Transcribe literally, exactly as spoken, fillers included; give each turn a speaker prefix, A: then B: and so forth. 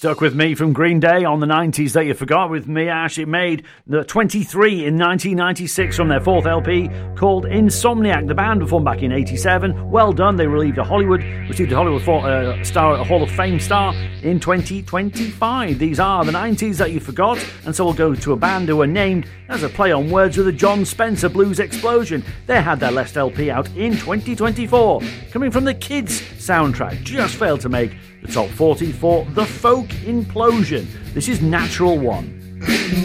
A: Stuck With Me from Green Day on the nineties that you forgot with me, Ash. It made the twenty-three in nineteen ninety-six from their fourth L P called Insomniac. The band were formed back in eighty-seven. Well done. They received a Hollywood, received a Hollywood for, uh, star, a Hall of Fame star in twenty twenty-five. These are the nineties that you forgot, and so we'll go to a band who were named as a play on words with the John Spencer Blues Explosion. They had their last L P out in twenty twenty-four. Coming from the Kids soundtrack, just failed to make the top forty for The Folk Implosion. This is Natural One.